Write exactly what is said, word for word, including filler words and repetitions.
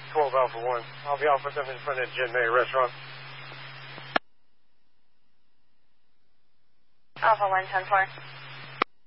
twelve Alpha one. I'll be off with them in front of Jin May restaurant. Alpha one, ten four.